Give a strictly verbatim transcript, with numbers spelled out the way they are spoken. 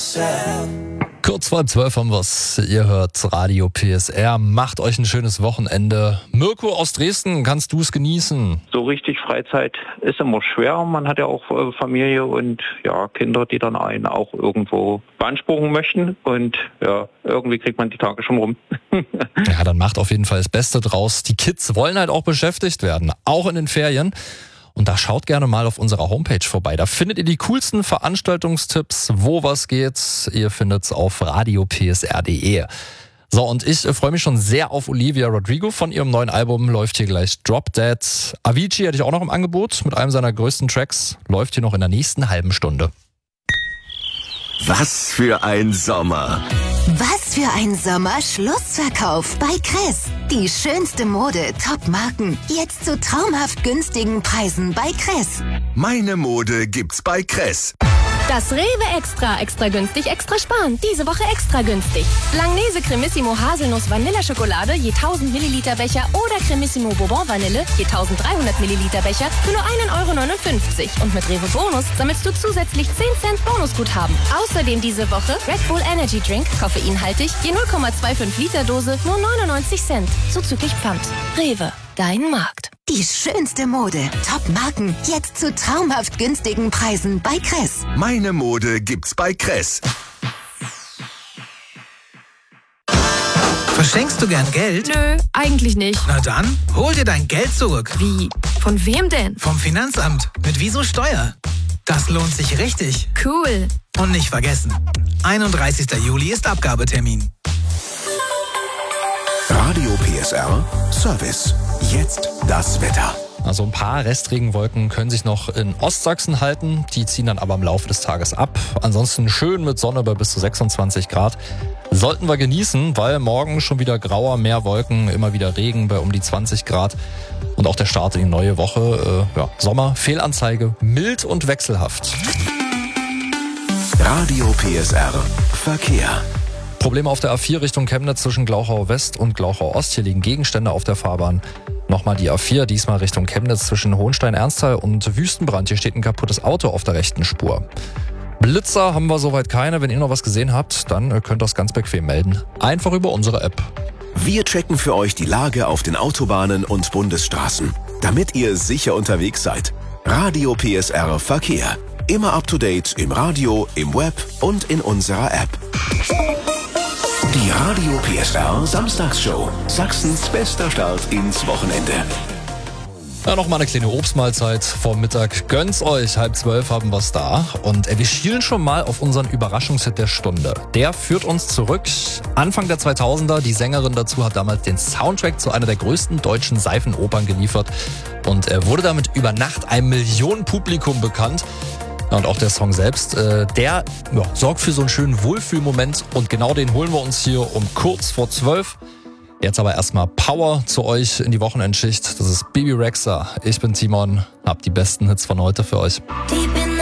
Kurz vor zwölf haben wir's. Ihr hört Radio P S R. Macht euch ein schönes Wochenende. Mirko aus Dresden, kannst du es genießen? So richtig Freizeit ist immer schwer. Man hat ja auch Familie und ja Kinder, die dann einen auch irgendwo beanspruchen möchten. Und ja, irgendwie kriegt man die Tage schon rum. Ja, dann macht auf jeden Fall das Beste draus. Die Kids wollen halt auch beschäftigt werden, auch in den Ferien. Und da schaut gerne mal auf unserer Homepage vorbei. Da findet ihr die coolsten Veranstaltungstipps, wo was geht. Ihr findet's auf radio p s r punkt d e. So, und ich äh, freue mich schon sehr auf Olivia Rodrigo. Von ihrem neuen Album läuft hier gleich Drop Dead. Avicii hatte ich auch noch im Angebot mit einem seiner größten Tracks. Läuft hier noch in der nächsten halben Stunde. Was für ein Sommer! Was für ein Sommer-Schlussverkauf bei Kress. Die schönste Mode, Top-Marken, jetzt zu traumhaft günstigen Preisen bei Kress. Meine Mode gibt's bei Kress. Das Rewe Extra, extra günstig, extra sparen. Diese Woche extra günstig. Langnese Cremissimo Haselnuss Vanilleschokolade je tausend Milliliter Becher oder Cremissimo Bourbon Vanille je eintausenddreihundert Milliliter Becher für nur ein Euro neunundfünfzig. Und mit Rewe Bonus sammelst du zusätzlich zehn Cent Bonusguthaben. Außerdem diese Woche Red Bull Energy Drink, koffeinhaltig, je null Komma fünfundzwanzig Liter Dose, nur neunundneunzig Cent. Zuzüglich Pfand. Rewe, dein Markt. Die schönste Mode, Top-Marken, jetzt zu traumhaft günstigen Preisen bei Kress. Meine Mode gibt's bei Kress. Verschenkst du gern Geld? Nö, eigentlich nicht. Na dann, hol dir dein Geld zurück. Wie? Von wem denn? Vom Finanzamt. Mit Wieso Steuer. Das lohnt sich richtig. Cool. Und nicht vergessen, einunddreißigster Juli ist Abgabetermin. Radio P S R Service. Jetzt das Wetter. Also ein paar Restregenwolken können sich noch in Ostsachsen halten. Die ziehen dann aber im Laufe des Tages ab. Ansonsten schön mit Sonne bei bis zu sechsundzwanzig Grad. Sollten wir genießen, weil morgen schon wieder grauer, mehr Wolken, immer wieder Regen bei um die zwanzig Grad. Und auch der Start in die neue Woche. Äh, ja, Sommer, Fehlanzeige, mild und wechselhaft. Radio P S R Verkehr. Probleme auf der A vier Richtung Chemnitz zwischen Glauchau West und Glauchau Ost. Hier liegen Gegenstände auf der Fahrbahn. Nochmal die A vier, diesmal Richtung Chemnitz zwischen Hohenstein-Ernsthal und Wüstenbrand. Hier steht ein kaputtes Auto auf der rechten Spur. Blitzer haben wir soweit keine. Wenn ihr noch was gesehen habt, dann könnt ihr das ganz bequem melden. Einfach über unsere App. Wir checken für euch die Lage auf den Autobahnen und Bundesstraßen, damit ihr sicher unterwegs seid. Radio P S R Verkehr. Immer up to date im Radio, im Web und in unserer App. Die Radio P S R Samstagsshow. Sachsens bester Start ins Wochenende. Ja, noch mal eine kleine Obstmahlzeit vorm Mittag. Gönnt's euch. Halb zwölf haben wir's da. Und äh, wir schielen schon mal auf unseren Überraschungshit der Stunde. Der führt uns zurück. Anfang der zweitausender. Die Sängerin dazu hat damals den Soundtrack zu einer der größten deutschen Seifenopern geliefert. Und er wurde damit über Nacht einem Millionenpublikum bekannt. Ja, und auch der Song selbst, äh, der ja, sorgt für so einen schönen Wohlfühlmoment. Und genau den holen wir uns hier um kurz vor zwölf. Jetzt aber erstmal Power zu euch in die Wochenendschicht. Das ist Bebe Rexha. Ich bin Timon, hab die besten Hits von heute für euch. Deep in